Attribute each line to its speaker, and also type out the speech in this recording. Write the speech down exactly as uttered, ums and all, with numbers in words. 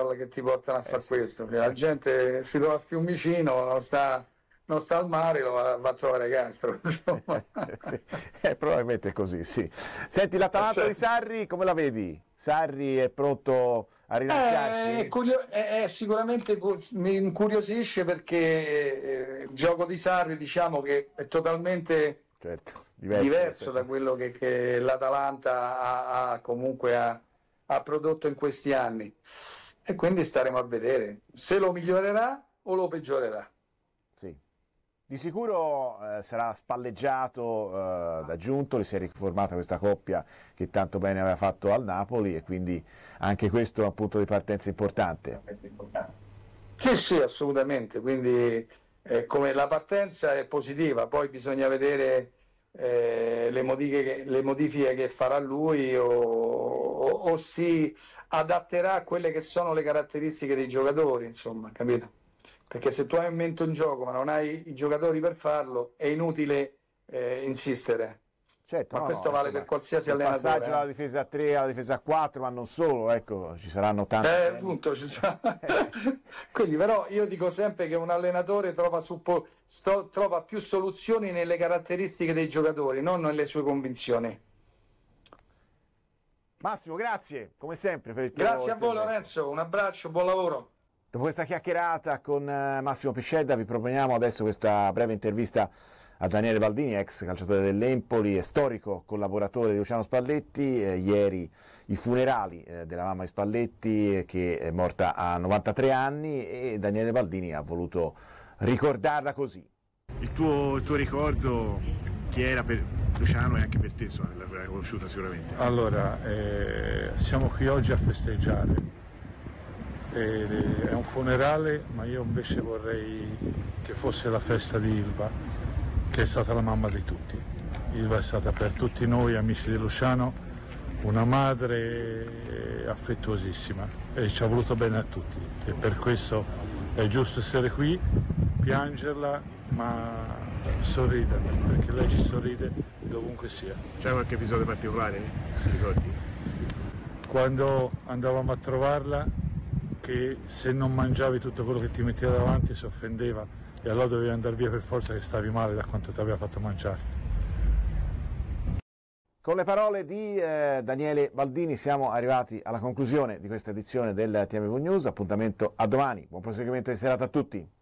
Speaker 1: social che ti portano a
Speaker 2: Eh,
Speaker 1: fare
Speaker 2: sì.
Speaker 1: questo. Che la gente si trova a Fiumicino, non sta, non sta al mare, lo va, va a trovare Castro. Insomma.
Speaker 2: Sì, eh, probabilmente è così, sì. Senti, l'Atalanta di Sarri, come la vedi? Sarri è pronto a
Speaker 1: Eh, è
Speaker 2: rilanciarsi?
Speaker 1: curio- è- è sicuramente cu- mi incuriosisce perché eh, il gioco di Sarri, diciamo che è totalmente
Speaker 2: Certo, diverso
Speaker 1: diverso
Speaker 2: rispetto
Speaker 1: da
Speaker 2: a...
Speaker 1: quello che, che l'Atalanta ha, ha comunque ha, ha prodotto in questi anni. E quindi staremo a vedere se lo migliorerà o lo peggiorerà.
Speaker 2: Sì. Di sicuro eh, sarà spalleggiato eh, da Giuntoli, si è riformata questa coppia che tanto bene aveva fatto al Napoli e quindi anche questo è un punto di partenza importante.
Speaker 1: Sì, sì, assolutamente. Quindi eh, come la partenza è positiva, poi bisogna vedere eh, le modifiche, le modifiche che farà lui o, o- o si adatterà a quelle che sono le caratteristiche dei giocatori, insomma, capito? Perché se tu hai in mente un gioco ma non hai i giocatori per farlo, è inutile eh, insistere.
Speaker 2: Certo,
Speaker 1: Ma
Speaker 2: no,
Speaker 1: questo
Speaker 2: no,
Speaker 1: vale per
Speaker 2: insomma,
Speaker 1: qualsiasi
Speaker 2: il passaggio dalla
Speaker 1: allenatore,
Speaker 2: difesa a tre alla difesa a quattro, ma non solo, ecco, ci saranno
Speaker 1: eh?
Speaker 2: tanti
Speaker 1: Eh,
Speaker 2: temi.
Speaker 1: appunto, ci sono- Quindi, però, io dico sempre che un allenatore trova, suppo- sto- trova più soluzioni nelle caratteristiche dei giocatori, non nelle sue convinzioni.
Speaker 2: Massimo, grazie, come sempre, per il tuo
Speaker 1: Grazie a voi,
Speaker 2: intervento.
Speaker 1: Lorenzo, un abbraccio, buon lavoro.
Speaker 2: Dopo questa chiacchierata con eh, Massimo Piscedda vi proponiamo adesso questa breve intervista a Daniele Baldini, ex calciatore dell'Empoli e storico collaboratore di Luciano Spalletti. Eh, ieri i funerali eh, della mamma di Spalletti, eh, che è morta a novantatré anni, e Daniele Baldini ha voluto ricordarla così.
Speaker 3: Il tuo, il tuo ricordo, chi era per Luciano e anche per te, insomma, l'avrai conosciuta sicuramente.
Speaker 4: Allora, eh, siamo qui oggi a festeggiare. Eh, è un funerale, ma io invece vorrei che fosse la festa di Ilva, che è stata la mamma di tutti. Ilva è stata per tutti noi, amici di Luciano, una madre affettuosissima e ci ha voluto bene a tutti. E per questo è giusto essere qui, piangerla, ma sorridere, perché lei ci sorride dovunque sia.
Speaker 3: C'è qualche episodio particolare, ti ricordi?
Speaker 4: Quando andavamo a trovarla, che se non mangiavi tutto quello che ti metteva davanti si offendeva e allora dovevi andare via per forza che stavi male da quanto ti aveva fatto mangiare.
Speaker 2: Con le parole di eh, Daniele Baldini siamo arrivati alla conclusione di questa edizione del T M V News. Appuntamento a domani, buon proseguimento di serata a tutti.